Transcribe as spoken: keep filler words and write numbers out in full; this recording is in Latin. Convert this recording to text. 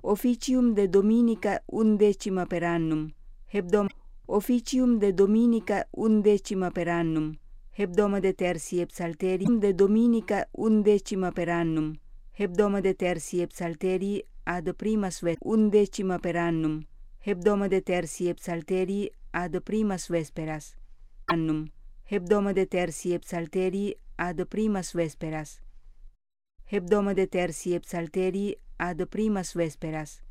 Officium de Dominica undecima per annum, hebdom Officium de Dominica undecima per annum, hebdoma de tertii et psalterii de Dominica undecima per annum, hebdoma de tertii et psalterii ad primas ves undecima per annum, hebdoma de tertii et psalterii ad primas vesperas annum, hebdoma de tertii et psalterii ad primas vesperas, hebdoma de tertii et psalterii ad primas vesperas.